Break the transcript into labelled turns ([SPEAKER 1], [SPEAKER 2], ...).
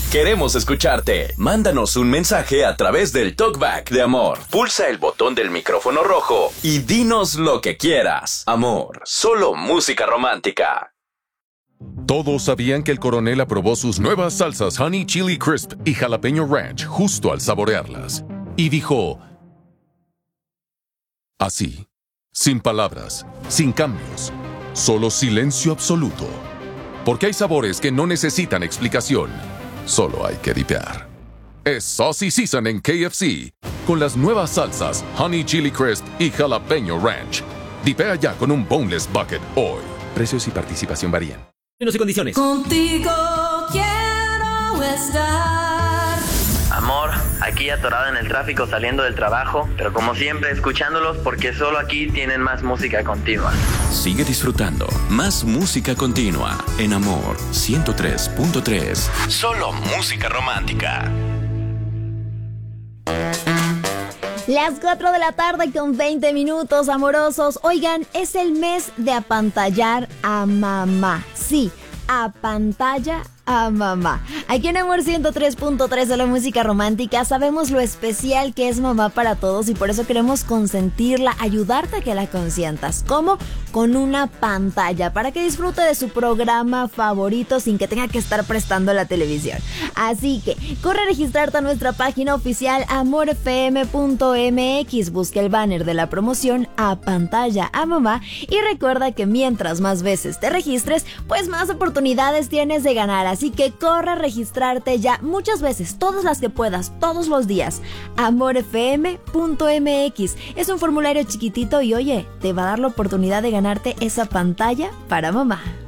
[SPEAKER 1] Queremos escucharte. Mándanos un mensaje a través del TalkBack de Amor. Pulsa el botón del micrófono rojo y dinos lo que quieras. Amor, solo música romántica.
[SPEAKER 2] Todos sabían que el coronel aprobó sus nuevas salsas Honey Chili Crisp y Jalapeño Ranch justo al saborearlas. Y dijo... así, sin palabras, sin cambios, solo silencio absoluto. Porque hay sabores que no necesitan explicación, solo hay que dipear. Es Saucy Season en KFC, con las nuevas salsas Honey Chili Crisp y Jalapeño Ranch. Dipea ya con un Boneless Bucket hoy. Precios y participación varían.
[SPEAKER 3] Términos y condiciones.
[SPEAKER 4] Contigo quiero estar.
[SPEAKER 5] Amor, aquí atorada en el tráfico saliendo del trabajo, pero como siempre escuchándolos porque solo aquí tienen más música continua.
[SPEAKER 1] Sigue disfrutando más música continua en Amor 103.3. Solo música romántica.
[SPEAKER 6] Las 4 de la tarde con 20 minutos, amorosos. Oigan, es el mes de apantallar a mamá. Sí, apantalla a mamá. Aquí en Amor 103.3 de la música romántica sabemos lo especial que es mamá para todos y por eso queremos consentirla, ayudarte a que la consientas. ¿Cómo? Con una pantalla para que disfrute de su programa favorito sin que tenga que estar prestando la televisión. Así que corre a registrarte a nuestra página oficial amorfm.mx, busca el banner de la promoción Apantalla a mamá y recuerda que mientras más veces te registres, pues más oportunidades tienes de ganar. Así que corre a registrarte ya muchas veces, todas las que puedas, todos los días. amorfm.mx. Es un formulario chiquitito y oye, te va a dar la oportunidad de ganarte esa pantalla para mamá.